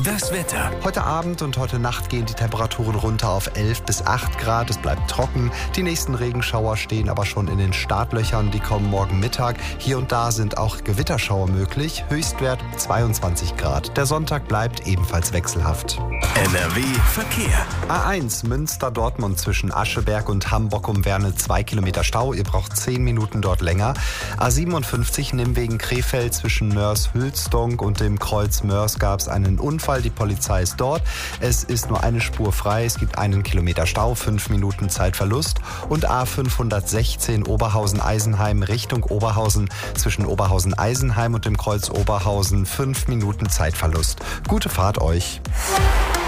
Das Wetter. Heute Abend und heute Nacht gehen die Temperaturen runter auf 11 bis 8 Grad. Es bleibt trocken. Die nächsten Regenschauer stehen aber schon in den Startlöchern. Die kommen morgen Mittag. Hier und da sind auch Gewitterschauer möglich. Höchstwert 22 Grad. Der Sonntag bleibt ebenfalls wechselhaft. NRW Verkehr. A1 Münster-Dortmund zwischen Ascheberg und Hamburg um Werne 2 Kilometer Stau. Ihr braucht 10 Minuten dort länger. A57 Nimwegen-Krefeld zwischen Mörs-Hülsdonk und dem Kreuz Mörs gab es einen Unfall. Die Polizei ist dort. Es ist nur eine Spur frei. Es gibt 1 Kilometer Stau, 5 Minuten Zeitverlust. Und A516 Oberhausen-Eisenheim Richtung Oberhausen zwischen Oberhausen-Eisenheim und dem Kreuz Oberhausen 5 Minuten Zeitverlust. Gute Fahrt euch.